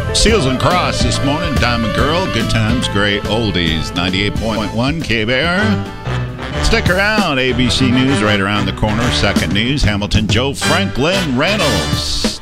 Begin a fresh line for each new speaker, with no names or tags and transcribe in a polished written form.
Seals and Cross this morning. Diamond Girl, Good Times, Great Oldies. 98.1 KBR. Stick around. ABC News right around the corner. Second News. Hamilton Joe Franklin Reynolds.